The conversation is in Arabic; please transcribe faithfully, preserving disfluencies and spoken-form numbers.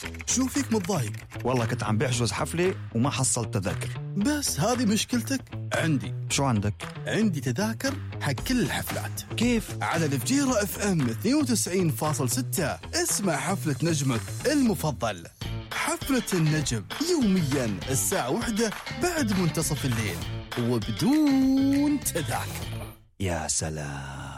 شو فيك متضايق؟ والله كنت عم بحجز حفلة وما حصلت تذاكر. بس هذه مشكلتك؟ عندي. شو عندك؟ عندي تذاكر حق كل الحفلات. كيف؟ على الفجيرة اف ام اثنين وتسعين فاصلة ستة. اسمع حفلة نجمك المفضل، حفلة النجم، يوميا الساعة واحدة بعد منتصف الليل وبدون تذاكر. يا سلام.